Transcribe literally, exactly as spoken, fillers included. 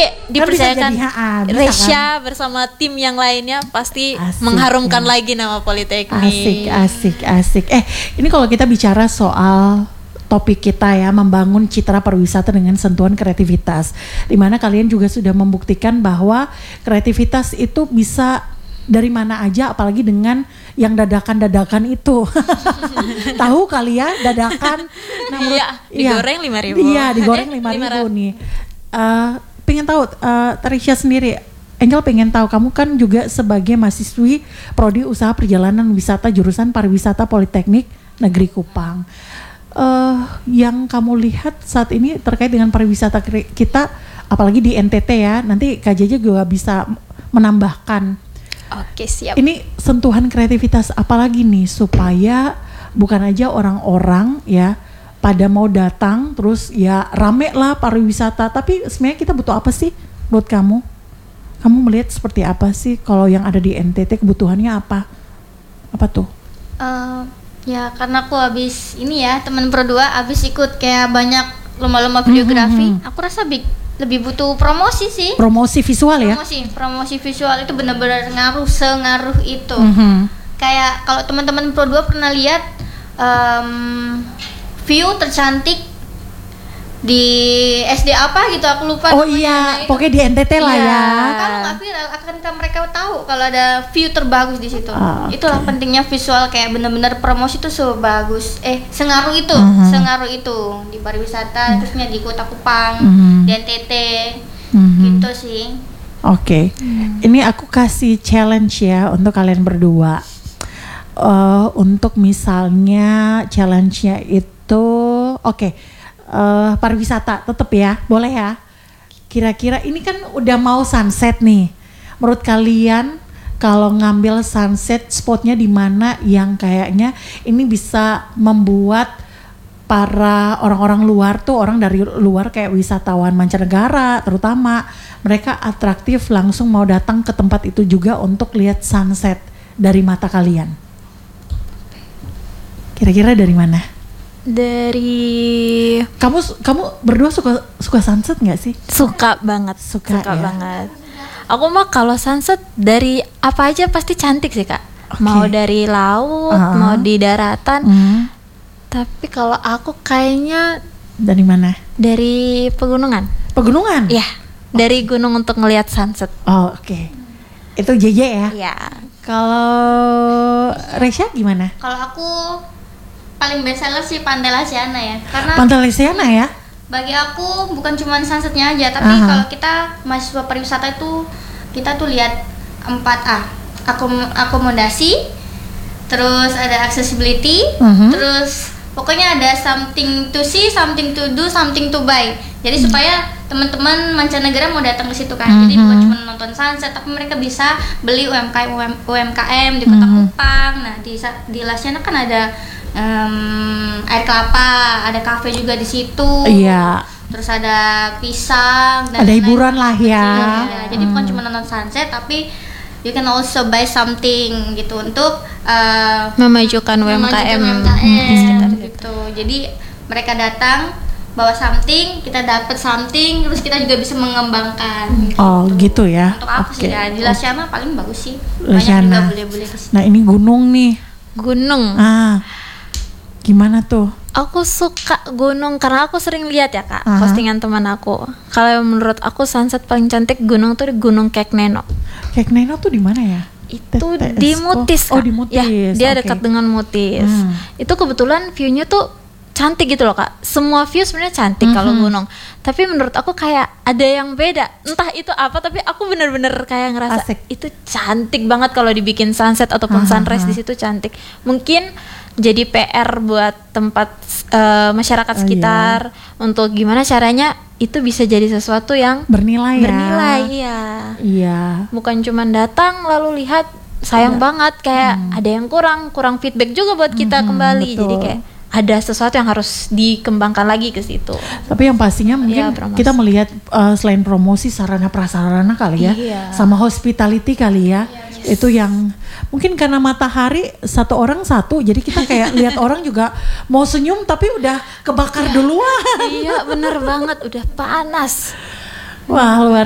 dipercayakan Kan bisa jadi, ha, bisa Resya kan? bersama tim yang lainnya pasti Asik, mengharumkan ya. lagi nama Politeknik. Asik, asik, asik. Eh, ini kalau kita bicara soal topik kita ya, membangun citra pariwisata dengan sentuhan kreativitas, di mana kalian juga sudah membuktikan bahwa kreativitas itu bisa dari mana aja, apalagi dengan yang dadakan-dadakan itu. Tahu kali ya dadakan. Nah, menurut, Iya, digoreng lima ribu. Iya, digoreng Eh, lima ribu lima ratus. nih. Uh, pengen tahu, uh, Tarisha sendiri, Angel pengen tahu, kamu kan juga sebagai mahasiswi Prodi Usaha Perjalanan Wisata jurusan Pariwisata Politeknik Negeri Kupang. Uh, yang kamu lihat saat ini terkait dengan pariwisata kita, apalagi di N T T ya, nanti Kak Jaja juga bisa menambahkan. Oke, siap. Ini sentuhan kreativitas apalagi nih supaya bukan aja orang-orang ya pada mau datang terus ya rame lah pariwisata, tapi sebenarnya kita butuh apa sih menurut kamu? Kamu melihat seperti apa sih kalau yang ada di N T T, kebutuhannya apa? Apa tuh? Uh, ya karena aku habis ini ya teman Pro dua habis ikut kayak banyak lomba-lomba videografi, mm-hmm. aku rasa big, lebih butuh promosi sih. Promosi visual ya? Promosi, promosi visual itu benar-benar ngaruh, sengaruh itu. Mm-hmm. Kayak kalau teman-teman Pro dua pernah lihat um, view tercantik di S D apa gitu, aku lupa. Oh iya, pokoknya di N T T lah iya. ya. Kalau nggak viral, akankah mereka tahu kalau ada view terbagus di situ? Oh, okay. Itulah pentingnya visual, kayak benar-benar promosi itu sebagus, eh sengaruh itu, uh-huh. sengaruh itu di pariwisata, uh-huh. terusnya di Kota Kupang, uh-huh. di N T T, uh-huh. gitu sih. Oke, okay. hmm. Ini aku kasih challenge ya untuk kalian berdua. Uh, untuk misalnya challenge-nya itu, oke. Okay. Uh, pariwisata tetap ya, boleh ya. Kira-kira ini kan udah mau sunset nih. Menurut kalian kalau ngambil sunset spotnya di mana yang kayaknya ini bisa membuat para orang-orang luar tuh, orang dari luar kayak wisatawan mancanegara terutama, mereka atraktif langsung mau datang ke tempat itu juga untuk lihat sunset dari mata kalian. Kira-kira dari mana? Dari kamu kamu berdua suka suka sunset nggak sih? Suka banget, suka, suka ya? banget. Aku mah kalau sunset dari apa aja pasti cantik sih Kak. Okay. Mau dari laut, uh-huh. mau di daratan. Uh-huh. Tapi kalau aku kayaknya dari mana? Dari pegunungan. Pegunungan? Iya, okay. Dari gunung untuk ngelihat sunset. Oh oke. Okay. Itu J J ya? Iya. Kalau Resya gimana? Kalau aku paling best seller sih Pantai Lasiana ya, karena Pantai Lasiana ya. Bagi aku bukan cuma sunsetnya aja, tapi uh-huh. kalau kita mahasiswa pariwisata itu kita tuh lihat empat A, akom- akomodasi, terus ada accessibility, uh-huh. terus pokoknya ada something to see, something to do, something to buy. Jadi uh-huh. supaya teman-teman mancanegara mau datang ke situ kan, uh-huh. jadi bukan cuma nonton sunset, tapi mereka bisa beli U M K M U M K M di Kota uh-huh. Kupang. Nah di di Lasiana kan ada Um, air kelapa, ada kafe juga di situ. Iya. Terus ada pisang. Dan ada hiburan lah ya. ya. Jadi hmm. bukan cuma nonton sunset, tapi you can also buy something gitu untuk uh, memajukan U M K M, U M K M gitu. Jadi mereka datang bawa something, kita dapat something, terus kita juga bisa mengembangkan. Oh gitu, gitu ya. Untuk apa okay. sih ya? Di Lasiana paling bagus sih. Lasiana. Banyak juga boleh-boleh di sini. Nah ini gunung nih. Gunung. Ah. Gimana tuh? Aku suka gunung karena aku sering lihat ya Kak, uh-huh. postingan teman aku. Kalau menurut aku sunset paling cantik gunung tuh di Gunung Kekneno. Kekneno tuh di mana ya? Itu T- di Mutis. Oh, oh di Mutis. Ya, dia okay. dekat dengan Mutis. Hmm. Itu kebetulan view-nya tuh cantik gitu loh Kak. Semua view sebenarnya cantik uh-huh. kalau gunung. Tapi menurut aku kayak ada yang beda. Entah itu apa, tapi aku bener-bener kayak ngerasa Asik. Itu cantik banget kalau dibikin sunset ataupun uh-huh. sunrise di situ cantik. Mungkin jadi P R buat tempat uh, masyarakat oh, sekitar iya. untuk gimana caranya itu bisa jadi sesuatu yang bernilai, bernilai ya. Iya. Iya. Bukan cuma datang lalu lihat sayang iya. banget kayak hmm. ada yang kurang, kurang feedback juga buat kita hmm, kembali. Betul. Jadi kayak ada sesuatu yang harus dikembangkan lagi ke situ. Tapi yang pastinya mungkin ya, kita melihat uh, selain promosi sarana prasarana kali ya, iya. sama hospitality kali ya. Yes. Itu yang mungkin karena matahari satu orang satu, jadi kita kayak lihat orang juga mau senyum tapi udah kebakar duluan. Iya bener banget, udah panas. Wah luar